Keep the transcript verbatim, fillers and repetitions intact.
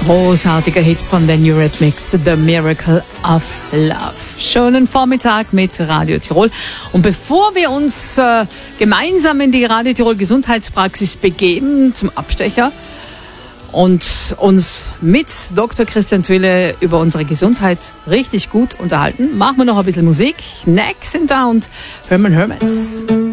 Großartiger Hit von den Eurythmics, The Miracle of Love. Schönen Vormittag mit Radio Tirol. Und bevor wir uns äh, gemeinsam in die Radio Tirol Gesundheitspraxis begeben, zum Abstecher, und uns mit Doktor Christian Twille über unsere Gesundheit richtig gut unterhalten, machen wir noch ein bisschen Musik. Knack sind da und Herman Hermits.